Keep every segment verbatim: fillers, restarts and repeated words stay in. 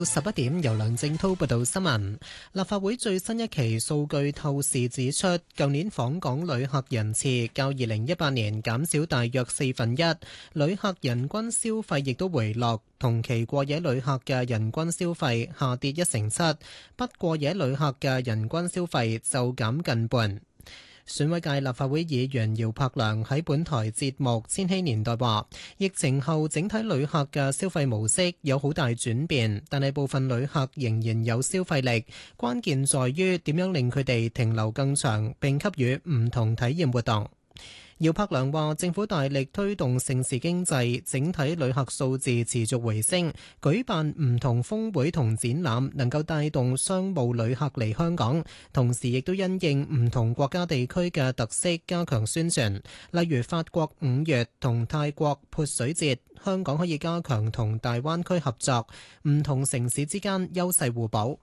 十一點，由梁正濤報道新聞。立法會最新一期數據透視指出，舊年訪港旅客人次較二零一八年減少大約四分一，旅客人均消費亦都回落，同期過夜旅客嘅人均消費下跌一成七，不過夜旅客嘅人均消費就減近半。選委界立法會議員姚柏良喺本台節目《千禧年代》話，疫情後整體旅客嘅消費模式有好大轉變，但係部分旅客仍然有消費力，關鍵在於點樣令佢哋停留更長，並給予唔同體驗活動。姚柏良話：政府大力推動盛事經濟，整體旅客數字持續回升，舉辦唔同峰會同展覽，能夠帶動商務旅客嚟香港。同時亦都因應唔同國家地區嘅特色，加強宣傳。例如法國五月同泰國潑水節，香港可以加強同大灣區合作，唔同城市之間優勢互補。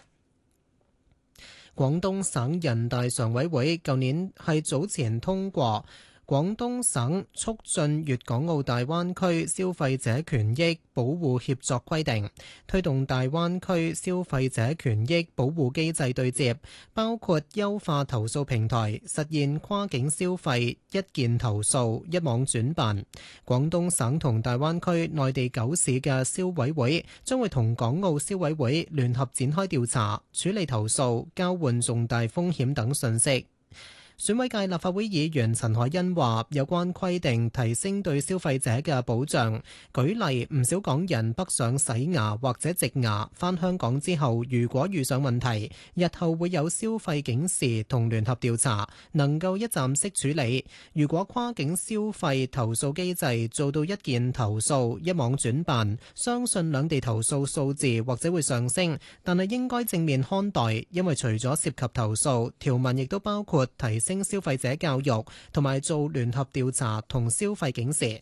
廣東省人大常委會舊年係早前通過廣東省促進粵港澳大灣區消費者權益保護協作規定，推動大灣區消費者權益保護機制對接，包括優化投訴平台，實現跨境消費一件投訴一網轉辦。廣東省同大灣區內地九市嘅消委會將會同港澳消委會聯合展開調查，處理投訴、交換重大風險等信息。選委界立法會議員陳凱欣話：有關規定提升對消費者嘅保障。舉例，唔少港人北上洗牙或者植牙，返香港之後，如果遇上問題，日後會有消費警示同聯合調查，能夠一站式處理。如果跨境消費投訴機制做到一件投訴一網轉辦，相信兩地投訴數字或者會上升，但係應該正面看待，因為除咗涉及投訴，條文亦都包括提升消費者教育同埋做聯合調查同消費警示。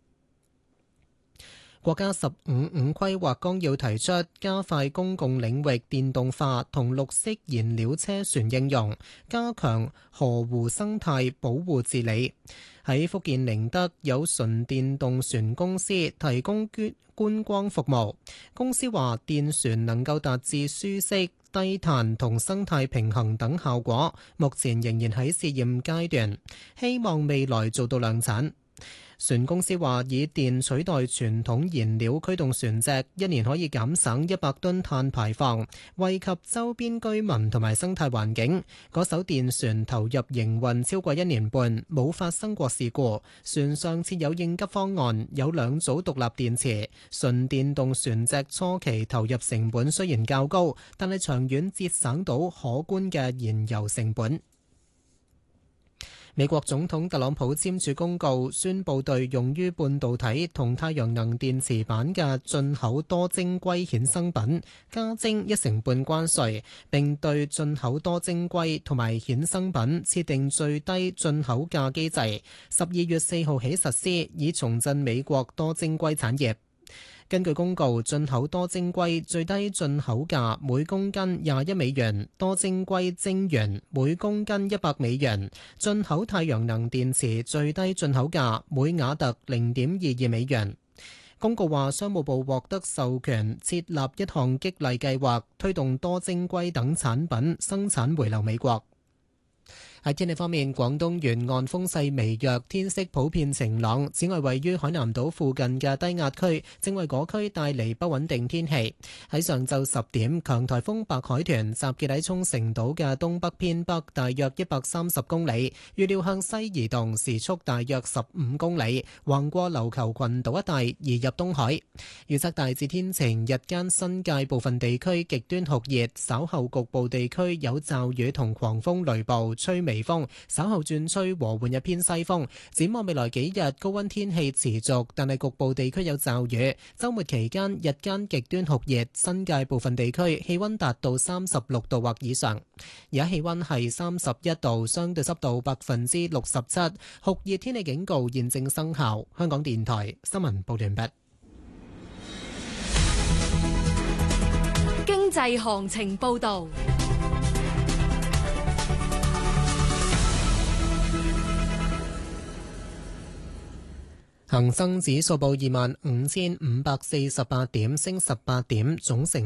國家十五五規劃綱要提出加快公共領域電動化同綠色燃料車船應用，加強河湖生態保護治理。喺福建寧德有純電動船公司提供觀光服務，公司話電船能夠達至舒適、低碳同生態平衡等效果，目前仍然喺試驗階段，希望未來做到量產。船公司話以電取代傳統燃料驅動船隻，一年可以減省一百噸碳排放，惠及周邊居民同埋生態環境。嗰艘電船投入營運超過一年半，冇發生過事故。船上設有應急方案，有兩組獨立電池。純電動船隻初期投入成本雖然較高，但係長遠節省到可觀嘅燃油成本。美國總統特朗普簽署公告，宣布對用於半導體同太陽能電池板嘅進口多晶硅衍生品加徵一成半關稅，並對進口多晶硅同埋衍生品設定最低進口價機制，十二月四號起實施，以重振美國多晶硅產業。根據公告，進口多晶硅最低進口價每公斤廿一美元，多晶硅晶圓每公斤一百美元。進口太陽能電池最低進口價每瓦特零點二二美元。公告話，商務部獲得授權設立一項激勵計劃，推動多晶硅等產品生產回流美國。喺天氣方面，廣東沿岸風勢微弱，天色普遍晴朗。此外，位於海南島附近嘅低壓區正為嗰區帶嚟不穩定天氣。喺上晝十點，強颱風白海豚集結喺沖繩島嘅東北偏北，大約一百三十公里，預料向西移動，時速大約十五公里，橫過琉球群島一帶移入東海。預測大致天晴，日間新界部分地區極端酷熱，稍後局部地區有驟雨同狂風雷暴，吹微風，稍後轉吹和緩一偏西風。展望未來幾日，高溫天氣持續，但係局部地區有驟雨。週末期間日間極端酷熱，新界部分地區氣溫達到三十六度或以上。而家氣溫係三十一度，相對濕度百分之六十七，酷熱天氣警告現正生效。香港電台新聞報完畢。 經濟行情報道。 下恒生指數報二萬五千五百四十八點，升十八點，總成